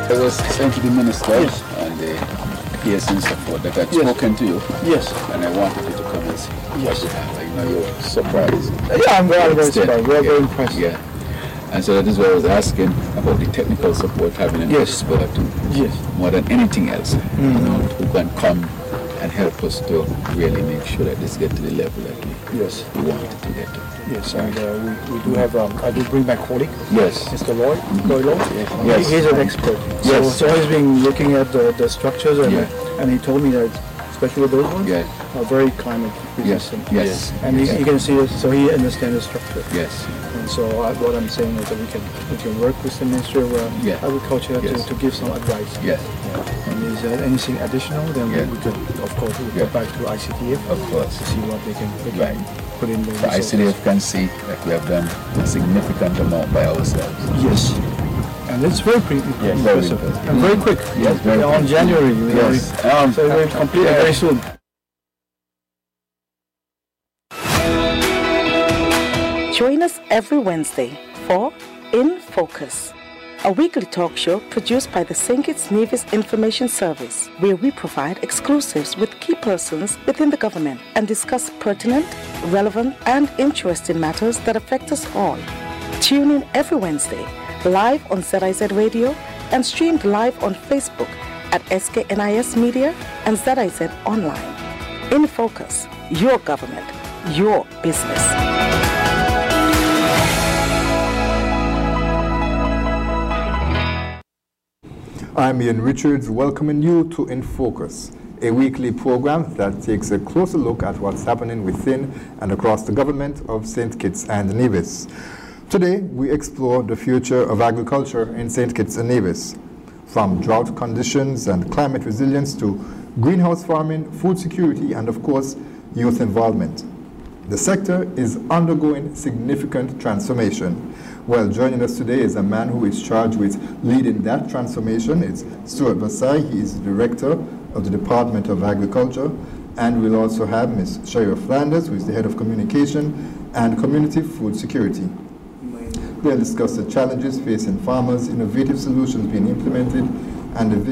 It was sent to the minister and the PS and so forth that had spoken to you. Yes. And I wanted you to come and see. Yes. You're surprised. Yeah, I'm very surprised. We're very impressed. Yeah. And so that is why I was asking about the technical support, having an expert more than anything else, who can come and help us to really make sure that this gets to the level that we want it to get to. Yes, and we do have, I do bring my colleague, Mr. Lloyd. Yes. He's an expert. So he's been looking at the structures and he told me that especially those ones are very climate resistant. Yes. And you can see it, so he understands the structure. Yes. And so what I'm saying is that we can work with the Ministry of Agriculture to give some advice. Yes. And is there anything additional, then we could, of course, we'll go back to ICTF to see what they can put in there. The ICTF can see that we have done a significant amount by ourselves. Yes. And it's very impressive. And very quick. Yes, very quick. On January. So we'll complete it very soon. Join us every Wednesday for In Focus, a weekly talk show produced by the St. Kitts Nevis Information Service, where we provide exclusives with key persons within the government and discuss pertinent, relevant, and interesting matters that affect us all. Tune in every Wednesday, live on ZIZ Radio and streamed live on Facebook at SKNIS Media and ZIZ Online. In Focus, your government, your business. I'm Ian Richards, welcoming you to In Focus, a weekly program that takes a closer look at what's happening within and across the government of St. Kitts and Nevis. Today, we explore the future of agriculture in St. Kitts and Nevis, from drought conditions and climate resilience to greenhouse farming, food security, and of course, youth involvement. The sector is undergoing significant transformation. Well, joining us today is a man who is charged with leading that transformation. It's Stuart Vasai. He is the Director of the Department of Agriculture. And we'll also have Ms. Shira Flanders, who is the Head of Communication and Community Food Security. They'll discuss the challenges facing farmers, innovative solutions being implemented, and the